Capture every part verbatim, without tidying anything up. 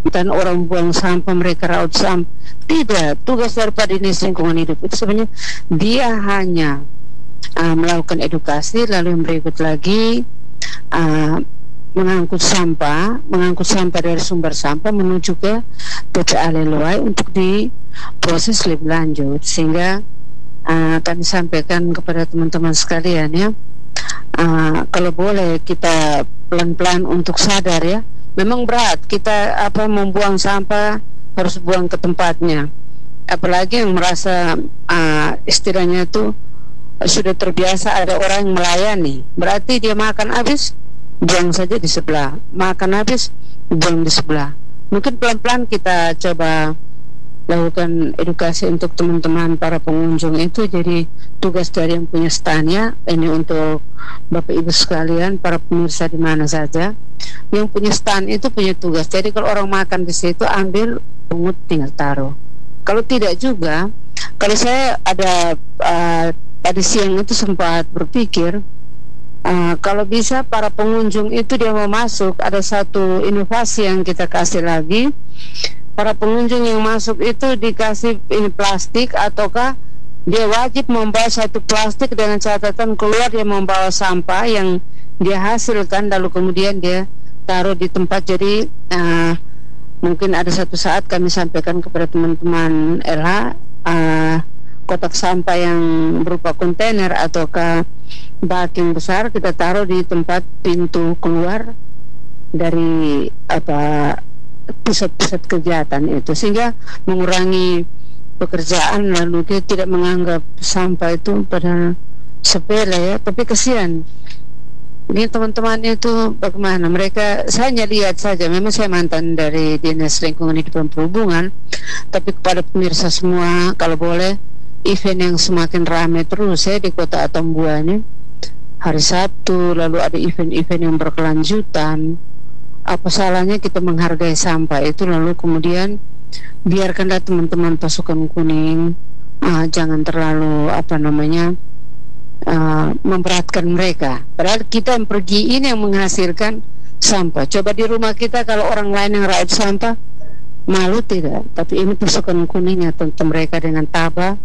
dan orang buang sampah, mereka raut sampah. Tidak, tugas daripada dinas lingkungan hidup itu sebenarnya dia hanya uh, melakukan edukasi, lalu yang berikut lagi uh, mengangkut sampah, mengangkut sampah dari sumber sampah menuju ke T P A Leloai untuk diproses lebih lanjut. Sehingga uh, kami sampaikan kepada teman-teman sekalian ya, uh, kalau boleh kita pelan-pelan untuk sadar ya. Memang berat kita apa membuang sampah, harus buang ke tempatnya. Apalagi yang merasa uh, istilahnya itu sudah terbiasa ada orang yang melayani, berarti dia makan habis buang saja di sebelah, makan habis buang di sebelah. Mungkin pelan-pelan kita coba lakukan edukasi untuk teman-teman para pengunjung itu. Jadi tugas dari yang punya stand-nya ini untuk Bapak Ibu sekalian, para pemirsa di mana saja, yang punya stand itu punya tugas. Jadi kalau orang makan di situ, ambil, pungut, tinggal taruh. Kalau tidak juga, kalau saya ada uh, tadi siang itu sempat berpikir, uh, kalau bisa para pengunjung itu dia mau masuk, ada satu inovasi yang kita kasih lagi. Para pengunjung yang masuk itu dikasih ini plastik, ataukah dia wajib membawa satu plastik dengan catatan keluar dia membawa sampah yang dia hasilkan, lalu kemudian dia taruh di tempat. Jadi uh, mungkin ada satu saat kami sampaikan kepada teman-teman L H, uh, kotak sampah yang berupa kontainer ataukah baking besar kita taruh di tempat pintu keluar dari apa pusat-pusat kegiatan itu, sehingga mengurangi pekerjaan, lalu dia tidak menganggap sampah itu pada sepele ya. Tapi kasihan ini teman-teman itu bagaimana mereka. Saya hanya lihat saja, memang saya mantan dari Dinas Lingkungan Hidup dan Perhubungan, tapi kepada pemirsa semua, kalau boleh event yang semakin ramai terus ya di Kota Atambua ini, hari Sabtu, lalu ada event-event yang berkelanjutan. Apa salahnya kita menghargai sampah itu, lalu kemudian biarkanlah teman-teman pasukan kuning uh, jangan terlalu apa namanya uh, memberatkan mereka. Padahal kita yang pergi ini yang menghasilkan sampah. Coba di rumah kita kalau orang lain yang raut sampah, malu tidak? Tapi ini pasukan kuning, tentu mereka dengan tabah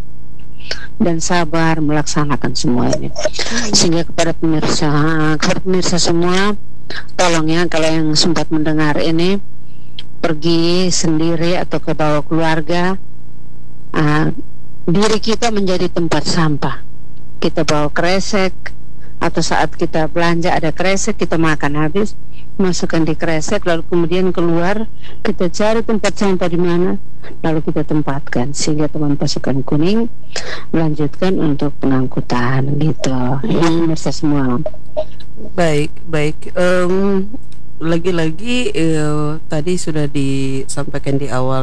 dan sabar melaksanakan semua ini. Sehingga kepada pemirsa, kepada pemirsa semua, tolong ya, kalau yang sempat mendengar ini, pergi sendiri atau ke bawah keluarga, uh, diri kita menjadi tempat sampah. Kita bawa kresek, atau saat kita belanja ada kresek, kita makan habis, masukkan di kresek, lalu kemudian keluar, kita cari tempat sampah di mana, lalu kita tempatkan, sehingga teman pasukan kuning melanjutkan untuk pengangkutan gitu. Ya, pemirsa semua. Baik, baik. Um, lagi-lagi uh, tadi sudah disampaikan di awal